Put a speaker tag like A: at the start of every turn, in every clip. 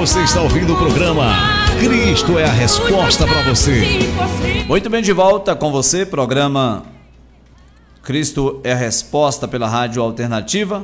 A: Você está ouvindo o programa Cristo é a Resposta para você.
B: Muito bem, de volta com você, programa Cristo é a Resposta pela Rádio Alternativa.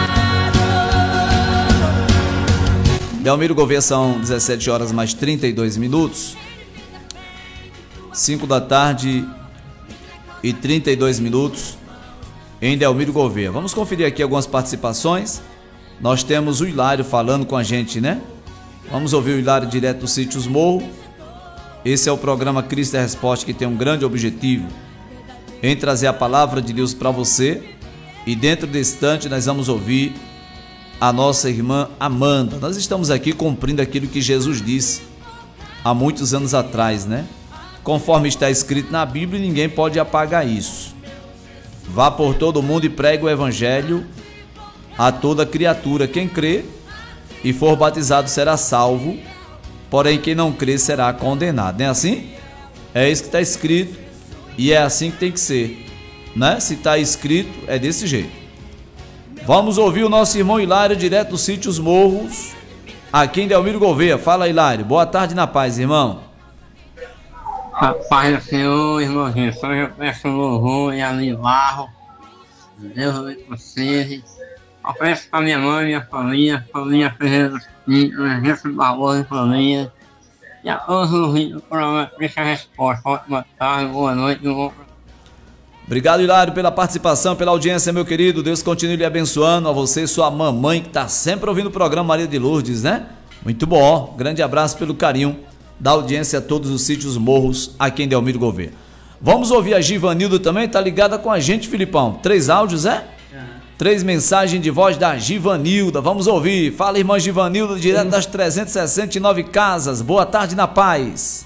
B: Delmiro Gouveia, são 17 horas mais 32 minutos. 5 da tarde e 32 minutos em Delmiro Gouveia. Vamos conferir aqui algumas participações. Nós temos o Hilário falando com a gente, né? Vamos ouvir o Hilário direto do Sítios Morro. Esse é o programa Cristo é a Resposta, que tem um grande objetivo em trazer a palavra de Deus para você. E dentro desse instante nós vamos ouvir a nossa irmã Amanda. Nós estamos aqui cumprindo aquilo que Jesus disse há muitos anos atrás, né? Conforme está escrito na Bíblia, ninguém pode apagar isso. Vá por todo mundo e pregue o evangelho a toda criatura. Quem crê e for batizado será salvo, porém quem não crê será condenado. Não é assim? É isso que está escrito e é assim que tem que ser, né? Se está escrito, é desse jeito. Vamos ouvir o nosso irmão Hilário, direto dos Sítios Morros, aqui em Delmiro Gouveia. Fala, Hilário. Boa tarde na paz, irmão.
C: A paz do Senhor, irmãozinho. Só eu peço louvor e alivarro. Deus abençoe vocês. Ofereço para minha mãe, minha família Ferreira dos Pintos, Registro Barbosa e família. E a todos os vídeos do programa Cristo é a Resposta. Ótima tarde, boa noite.
B: Obrigado, Hilário, pela participação, pela audiência, meu querido. Deus continue lhe abençoando, a você e sua mamãe, que está sempre ouvindo o programa Maria de Lourdes, né? Muito bom. Grande abraço pelo carinho da audiência a todos os Sítios Morros aqui em Delmiro Gouveia. Vamos ouvir a Givanilda também, tá ligada com a gente, Filipão. 3 áudios, é? 3 mensagens de voz da Givanilda. Vamos ouvir. Fala, irmã Givanilda, direto das 369 casas. Boa tarde na paz.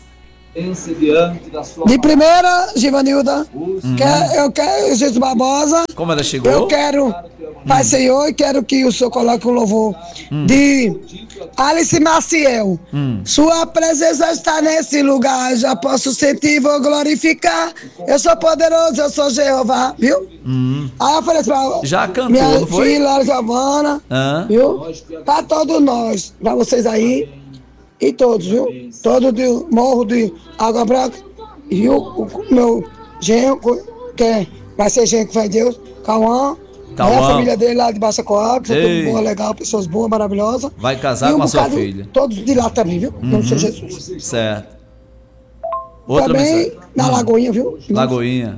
D: De primeira, Givanilda, eu quero Jesus Barbosa.
B: Como ela chegou?
D: Eu quero, Pai Senhor, e quero que o Senhor coloque o louvor de Alice Maciel. Sua presença está nesse lugar, já posso sentir, vou glorificar. Eu sou poderoso, eu sou Jeová, viu? Aí eu falei pra
B: já cantou,
D: minha
B: não foi?
D: filha, Giovana, viu? Pra todos nós, pra vocês aí. E todos, viu? Todo do Morro de Água Branca. E o meu genro, que vai ser genro que vai Deus, Cauã. A família dele lá de Baixa Coab, são todos boas, legal, pessoas boas, maravilhosas.
B: Vai casar com a sua filha.
D: Todos de lá também, viu? Não sei Jesus.
B: Certo. Outra
D: também
B: mensagem.
D: Na Lagoinha, viu?
B: Lagoinha.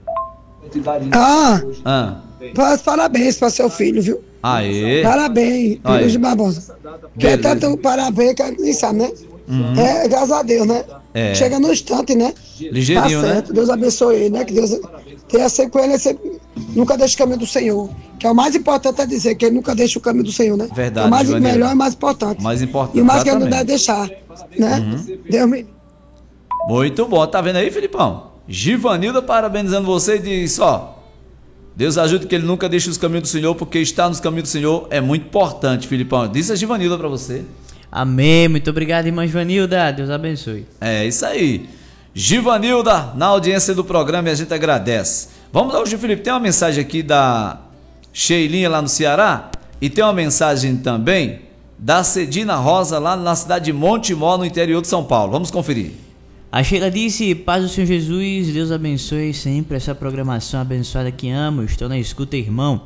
D: Parabéns para seu filho, viu?
B: Aê.
D: Parabéns, filho de Barbosa. Que é tanto parabéns que a gente sabe, né? É, graças a Deus, né? Chega no instante, né?
B: Ligeirinho,
D: tá certo,
B: né?
D: Deus abençoe ele, né? Que Deus tenha sempre com ele, nunca deixe o caminho do Senhor. Que é o mais importante é dizer que ele nunca deixa o caminho do Senhor, né?
B: Verdade,
D: é o mais
B: Givanilda.
D: melhor e mais importante.
B: Mais importante,
D: e o mais que ele não
B: exatamente.
D: deve deixar, né? Deus me...
B: Muito bom, tá vendo aí, Filipão? Givanilda parabenizando você e diz, ó, Deus ajude que ele nunca deixe os caminhos do Senhor, porque estar nos caminhos do Senhor é muito importante, Filipão. Disse a Givanilda pra você.
E: Amém, muito obrigado, irmã Givanilda, Deus abençoe.
B: É isso aí. Givanilda, na audiência do programa, e a gente agradece. Vamos lá, hoje, Felipe, tem uma mensagem aqui da Sheilinha lá no Ceará, e tem uma mensagem também da Cedina Rosa lá na cidade de Montemor, no interior de São Paulo. Vamos conferir.
E: A Sheila disse, paz do Senhor Jesus, Deus abençoe sempre essa programação abençoada que amo, estou na escuta, irmão.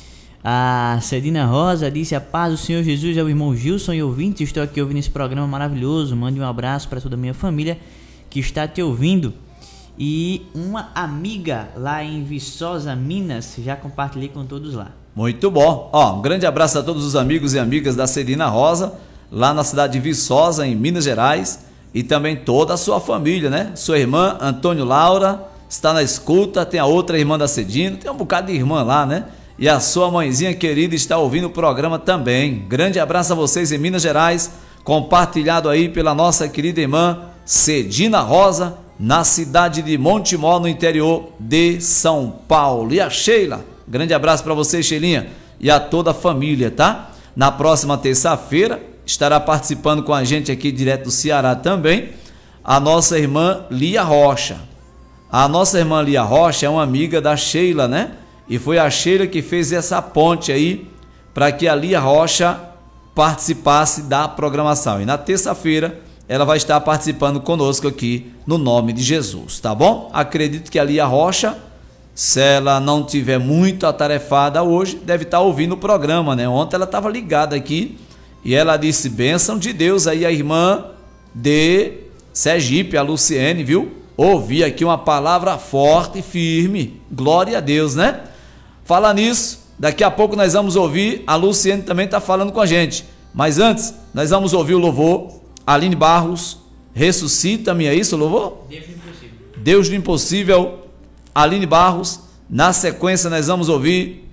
E: A Cedina Rosa disse, a paz do Senhor Jesus é o irmão Gilson e ouvinte, estou aqui ouvindo esse programa maravilhoso, mande um abraço para toda a minha família que está te ouvindo. E uma amiga lá em Viçosa, Minas, já compartilhei com todos lá.
B: Muito bom. Ó, um grande abraço a todos os amigos e amigas da Cedina Rosa, lá na cidade de Viçosa, em Minas Gerais. E também toda a sua família, né? Sua irmã, Antônio Laura, está na escuta. Tem a outra irmã da Cedina, tem um bocado de irmã lá, né? E a sua mãezinha querida está ouvindo o programa também. Grande abraço a vocês em Minas Gerais, compartilhado aí pela nossa querida irmã Cedina Rosa, na cidade de Montemor, no interior de São Paulo. E a Sheila, grande abraço para você, Sheilinha, e a toda a família, tá? Na próxima terça-feira estará participando com a gente aqui direto do Ceará também a nossa irmã Lia Rocha. A nossa irmã Lia Rocha é uma amiga da Sheila, né? E foi a Sheila que fez essa ponte aí para que a Lia Rocha participasse da programação. E na terça-feira ela vai estar participando conosco aqui no nome de Jesus, tá bom? Acredito que a Lia Rocha, se ela não tiver muito atarefada hoje, deve estar ouvindo o programa, né? Ontem ela estava ligada aqui e ela disse: bênção de Deus aí, a irmã de Sergipe, a Luciene, viu? Ouvi aqui uma palavra forte e firme. Glória a Deus, né? Fala nisso, daqui a pouco nós vamos ouvir, a Luciene também está falando com a gente. Mas antes, nós vamos ouvir o louvor. Aline Barros, ressuscita-me, é isso o louvor?
E: Deus do impossível.
B: Deus do impossível, Aline Barros. Na sequência nós vamos ouvir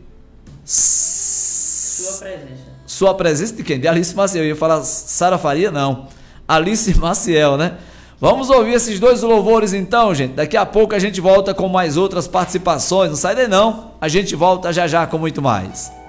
E: Sua presença.
B: Sua presença de quem? De Alice Maciel. Eu ia falar Sara Faria, não. Alice Maciel, né? Vamos ouvir esses dois louvores então, gente. Daqui a pouco a gente volta com mais outras participações. Não sai daí não. A gente volta já já com muito mais.